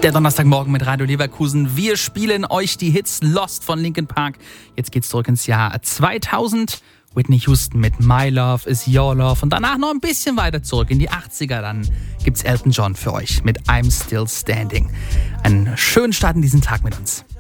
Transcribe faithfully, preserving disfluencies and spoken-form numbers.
Der Donnerstagmorgen mit Radio Leverkusen. Wir spielen euch die Hits Lost von Linkin Park. Jetzt geht's zurück ins Jahr zweitausend. Whitney Houston mit My Love is Your Love. Und danach noch ein bisschen weiter zurück in die achtziger. Dann gibt's Elton John für euch mit I'm Still Standing. Einen schönen Start in diesen Tag mit uns.